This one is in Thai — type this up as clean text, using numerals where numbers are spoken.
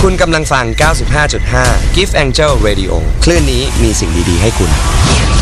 คุณกำลังฟัง 95.5 Gift Angel Radio คลื่นนี้มีสิ่งดีๆให้คุณ